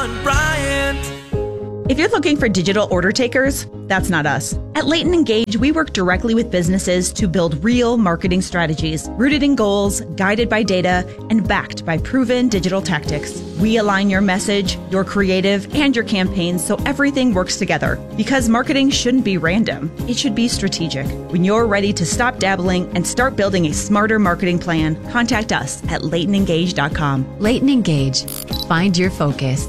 Sean Bryant. If you're looking for digital order takers, that's not us. At Leighton Engage, we work directly with businesses to build real marketing strategies, rooted in goals, guided by data, and backed by proven digital tactics. We align your message, your creative, and your campaigns so everything works together. Because marketing shouldn't be random, it should be strategic. When you're ready to stop dabbling and start building a smarter marketing plan, contact us at LeightonEngage.com. Leighton Engage. Find your focus.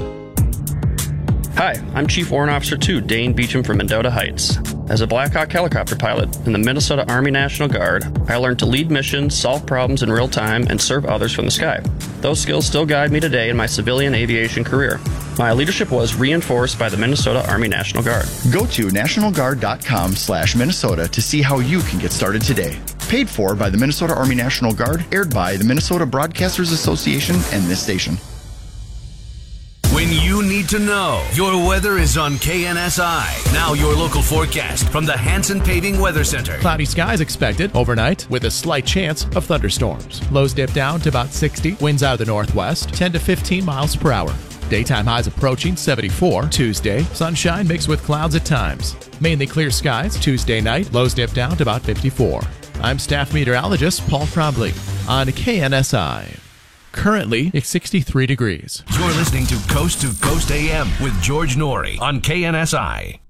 Hi, I'm Chief Warrant Officer 2 Dane Beecham from Mendota Heights. As a Black Hawk helicopter pilot in the Minnesota Army National Guard, I learned to lead missions, solve problems in real time, and serve others from the sky. Those skills still guide me today in my civilian aviation career. My leadership was reinforced by the Minnesota Army National Guard. Go to nationalguard.com/Minnesota to see how you can get started today. Paid for by the Minnesota Army National Guard, aired by the Minnesota Broadcasters Association and this station. When you need to know, your weather is on KNSI. Now your local forecast from the Hanson Paving Weather Center. Cloudy skies expected overnight with a slight chance of thunderstorms. Lows dip down to about 60. Winds out of the northwest, 10 to 15 miles per hour. Daytime highs approaching 74. Tuesday, sunshine mixed with clouds at times. Mainly clear skies Tuesday night. Lows dip down to about 54. I'm staff meteorologist Paul Crobley on KNSI. Currently, it's 63 degrees. You're listening to Coast to Coast AM with George Norrie on KNSI.